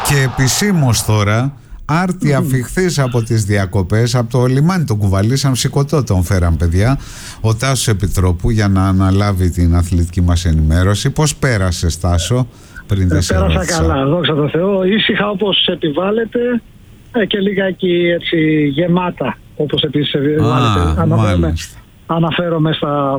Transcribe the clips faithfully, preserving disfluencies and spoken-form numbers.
Και επισήμως τώρα, άρτη αφιχθείς από τις διακοπές, από το λιμάνι τον κουβαλήσαν, σηκωτό τον φέραν παιδιά, ο Τάσος Επιτρόπου, για να αναλάβει την αθλητική μας ενημέρωση. Πώς πέρασες, Τάσο, πριν δεν σε Πέρασα ρώτησα? καλά, δόξα τω Θεώ, ήσυχα όπως επιβάλλεται, ε, και λιγάκι έτσι γεμάτα όπως επίσης επιβάλλεται. Αναφέρομαι, αναφέρομαι στα...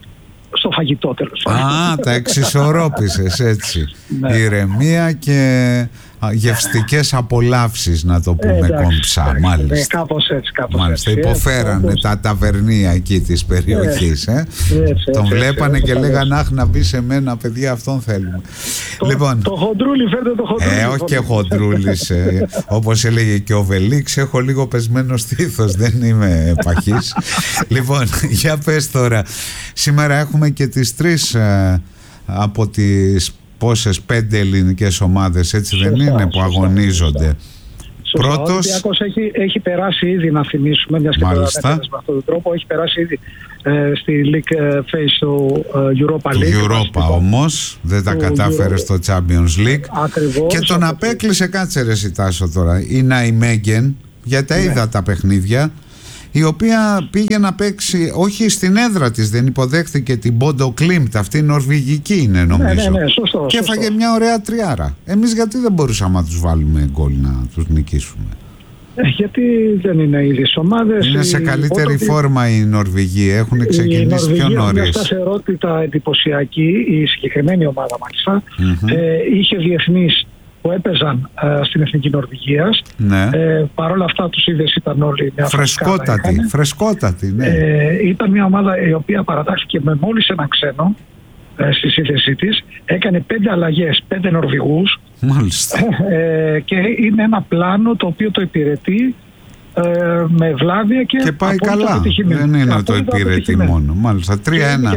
στο φαγητό, τέλος. Α, τα εξισορρόπησες έτσι. Ναι. Ηρεμία και γευστικές απολαύσεις, να το πούμε, ε, κομψά. εντάξει, μάλιστα. ε, κάπως έτσι, κάπως Μάλιστα, έτσι. υποφέρανε έτσι, τα ταβερνία εκεί της περιοχής. Ε. έτσι, Τον έτσι, βλέπανε έτσι, και έτσι, λέγανε αχ, να μπει σε μένα, παιδιά, αυτόν θέλουμε. Το, λοιπόν, το χοντρούλι, φέρτε το χοντρούλι. Ε, όχι και χοντρούλης, ε, όπως έλεγε και ο Βελίξ, έχω λίγο πεσμένο στήθος, δεν είμαι παχής. Λοιπόν, για πες τώρα, σήμερα έχουμε και τις τρεις ε, από τις πόσες, πέντε ελληνικές ομάδες, έτσι σωστά, δεν είναι, που αγωνίζονται. Σωστά. Πρώτος... Ο Ολυμπιακός έχει, έχει περάσει ήδη, να θυμίσουμε, μιας και τώρα με αυτόν τον τρόπο, έχει περάσει ήδη ε, στη League Phase του ε, Europa League. Του Europa όμως, δεν τα κατάφερε Euro... στο Champions League. Ακριβώς. Και τον απέκλεισε, κάτσε ρε Σιτάσο τώρα, η Ναϊμέγγεν, γιατί τα είδα, ναι, τα παιχνίδια, η οποία πήγε να παίξει, όχι στην έδρα της, δεν υποδέχθηκε την Bodo Glimt, αυτή η νορβηγική είναι νομίζω. Ναι, ναι, ναι, σωστό, και σωστό. έφαγε μια ωραία τριάρα. Εμείς γιατί δεν μπορούσαμε να τους βάλουμε γκολ να τους νικήσουμε? Ε, γιατί δεν είναι οι ίδιες ομάδες. Είναι σε καλύτερη Bodo... φόρμα οι Νορβηγοί, έχουν ξεκινήσει πιο νωρίς. Μια σταθερότητα εντυπωσιακή, η συγκεκριμένη ομάδα μάλιστα, mm-hmm. ε, είχε διεθνείς που έπαιζαν ε, στην Εθνική Νορβηγίας. Ναι. Ε, Παρ' όλα αυτά τους είδες, ήταν όλοι μια φρεσκότατη, φρεσκότατη, ναι. Ε, ήταν μια ομάδα η οποία παρατάχθηκε με μόλις ένα ξένο ε, στη σύνθεσή της. Έκανε πέντε αλλαγές, πέντε Νορβηγούς. Μάλιστα. Ε, και είναι ένα πλάνο το οποίο το υπηρετεί ε, με ευλάβεια και, και πάει καλά. Δεν είναι το υπηρετεί μόνο. Μάλιστα. τρία ένα.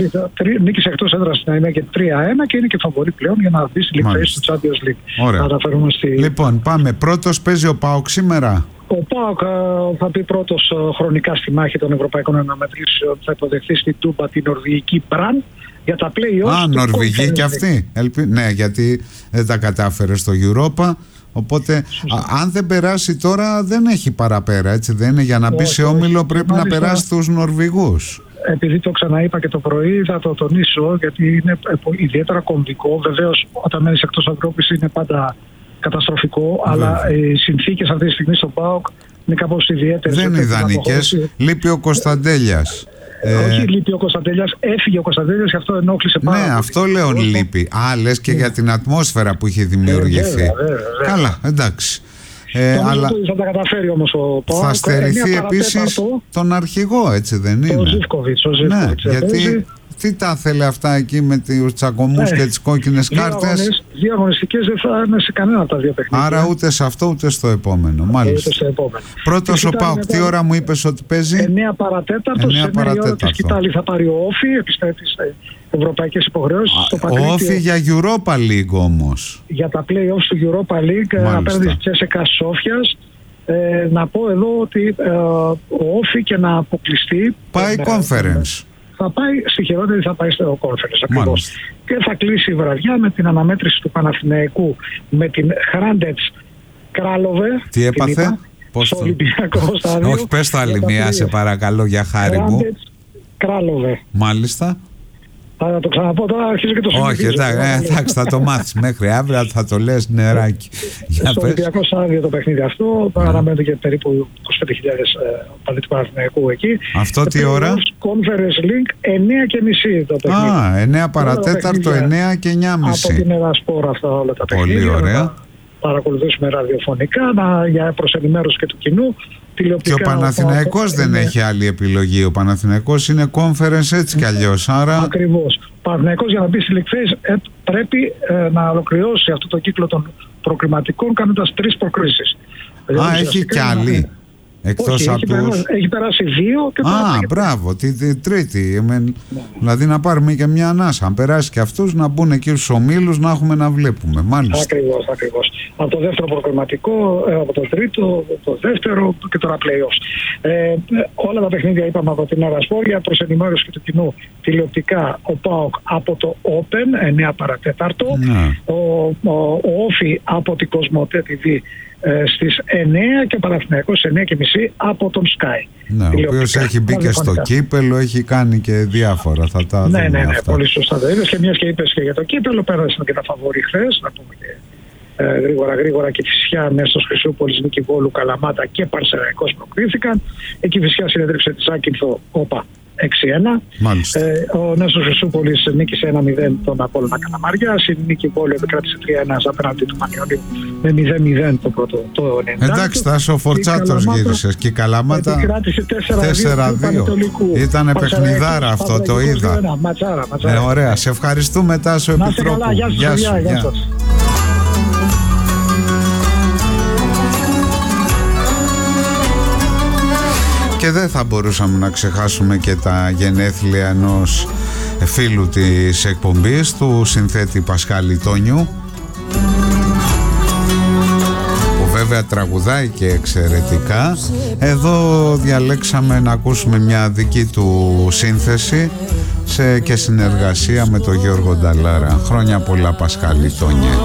Νίκησε εκτός έδρας να είναι και τρία ένα και είναι και φαβορί πλέον για να μπει στη League Phase του Champions League. Ωραία. Στη... Λοιπόν, πάμε. Πρώτος παίζει ο ΠΑΟΚ σήμερα. Ο ΠΑΟΚ θα πει πρώτος χρονικά στη μάχη των Ευρωπαϊκών Αναμετρήσεων. Θα υποδεχθεί στην Τούμπα την νορβηγική Μπραν για τα play-offs. Α, Νορβηγοί και αυτοί. Ελπι... Ναι, γιατί δεν τα κατάφερε στο Europa. Οπότε, α, αν δεν περάσει τώρα, δεν έχει παραπέρα, έτσι δεν είναι? Για να μπει σε όμιλο πρέπει να περάσει τους Νορβηγούς. Επειδή το ξαναείπα και το πρωί, θα το τονίσω, γιατί είναι ιδιαίτερα κομβικό. Βεβαίως, όταν μένεις εκτός Ευρώπης είναι πάντα καταστροφικό, βέβαια, αλλά οι συνθήκες αυτή τη στιγμή στο ΠΑΟΚ είναι κάπως ιδιαίτερες. Δεν είναι ιδανικές. Λείπει ο Κωνσταντέλιας. Ε, όχι, λείπει ο Κωνσταντέλιας, έφυγε ο Κωνσταντέλιας και αυτό ενόχλησε πάρα πολύ. Ναι, αυτό λέω λείπει. Α, λες και yeah. για την ατμόσφαιρα που είχε δημιουργηθεί. Ε, βέβαια, βέβαια, βέβαια. Καλά, εντάξει. Ε, αλλά θα τα καταφέρει όμως ο ΠΑΟΚ. Θα στερηθεί επίσης τον αρχηγό, έτσι δεν είναι? Ο Ζίβκοβιτς. Ο Ζίβκοβιτς. Ναι, γιατί τι τα θέλει αυτά εκεί με τους τσακωμούς ναι. και τις κόκκινες κάρτες? Δύο αγωνιστικές δεν θα είναι σε κανένα από τα δύο παιχνίδια. Άρα ούτε σε αυτό ούτε στο επόμενο. Μάλιστα. Ούτε στο επόμενο. Πρώτος ο ΠΑΟΚ, τι ώρα μου είπες ότι παίζει? εννιά παρατέταρτο. Σε εννιά η ώρα της Σκητάλη θα πάρει ο Όφι, επιστρέφει σε ευρωπαϊκές υποχρεώσεις. Ο Όφι για Europa League όμως. Για τα play-offs του Europa League απέναντι στη Τσέσεκα Σόφιας. Ε, να πω εδώ ότι ε, ο Όφι και να αποκλειστεί πάει ε, conference. Θα πάει στη χειρότερη, θα πάει στο conference ακριβώς. Και θα κλείσει η βραδιά με την αναμέτρηση του Παναθηναϊκού με την Χράντετς Κράλοβε. Τι έπαθε? Πώς στο Ολυμπιακό στάδιο. Όχι, πες το άλλη μία σε παρακαλώ για χάρη μου. Χράντετς Κράλοβε. Μάλιστα. Θα το ξαναπώ τώρα, αρχίζω και το συνεχίζω. Όχι, εντάξει, θα το μάθεις μέχρι αύριο, θα το λες νεράκι. Στο Ολυμπιακό στάδιο το παιχνίδι αυτό, παραμένουν και περίπου είκοσι πέντε χιλιάδες παλί του Παναθηναϊκού εκεί. Αυτό τι ώρα? Conference League, εννιά και μισή το παιχνίδι. Α, εννιά παρατέταρτο, εννιά και εννιά και μισή. Από την Ελλασπόρα αυτά όλα τα παιχνίδια. Πολύ ωραία. Παρακολουθήσουμε ραδιοφωνικά να, για προς ενημέρωση και του κοινού. Και ο Παναθηναϊκός δεν είναι... έχει άλλη επιλογή. Ο Παναθηναϊκός είναι conference έτσι κι αλλιώς. Άρα... Ακριβώς. Ο Παναθηναϊκός για να μπει στη League Phase ε, πρέπει ε, να ολοκληρώσει αυτό το κύκλο των προκριματικών κάνοντας τρεις προκρίσεις. Α, έχει κι άλλη. Εκτός Όχι, από έχει, τους... περάσει, έχει περάσει δύο και τώρα. Α, μπράβο, τη, τη τρίτη. Με, ναι. Δηλαδή να πάρουμε και μια ανάσα. Αν περάσει και αυτούς, να μπουν εκεί στους ομίλους, να έχουμε να βλέπουμε. Μάλιστα. Ακριβώς, ακριβώς. Από το δεύτερο προκριματικό, από το τρίτο, το δεύτερο και τώρα play-offs. Ε, όλα τα παιχνίδια είπαμε από την Αρασπόρ, για προς ενημέρωση και του κοινού. Τηλεοπτικά ο ΠΑΟΚ από το Open εννιά παρά τέταρτο. Ναι. Ο, ο, ο Όφι από την Κοσμοτέ τι βι ε, στις εννιά και ο Παναθηναϊκός στις εννιά και μισή από τον Sky. Ναι, ο οποίος έχει μπει και στο κύπελο, έχει κάνει και διάφορα. Θα τα ναι, δούμε ναι, ναι, αυτά. Πολύ σωστά το είδες. Και μιας και είπες και για το κύπελο, πέρασαν και τα φαβορί χθες, να πούμε και ε, γρήγορα γρήγορα, και Κηφισιά μέσα στο Χρυσούπολης, Νίκη Βόλου, Καλαμάτα και Παρσεραϊκός προκρίθηκαν. Η Κηφισιά συνέδριψε τη Σάκυνθο, όπα, έξι ένα. Ε, ο Νέστος Χρυσούπολης νίκησε ένα μηδέν τον Απόλλωνα Καλαμαριάς. Η Νίκη Βόλου επικράτησε τρία ένα απέναντι του Πανιωνίου με μηδέν μηδέν το πρώτο το ενενήντα. Εντάξει, Τάσο, Φορτσάτος γύρισες. Και η Καλαμάτα επικράτησε τέσσερα δύο. Ήταν παιχνιδάρα αυτό, το είδα. Ματσάρα, ματσάρα. Ε, ωραία, σε ευχαριστούμε, Τάσο Επιτρόπου. Γεια σου. Γεια σου. Και δεν θα μπορούσαμε να ξεχάσουμε και τα γενέθλια ενός φίλου της εκπομπής, του συνθέτη Πασχάλη Τόνιου, που βέβαια τραγουδάει και εξαιρετικά. Εδώ διαλέξαμε να ακούσουμε μια δική του σύνθεση σε, και συνεργασία με τον Γιώργο Νταλάρα. Χρόνια πολλά, Πασχάλη Τόνιε.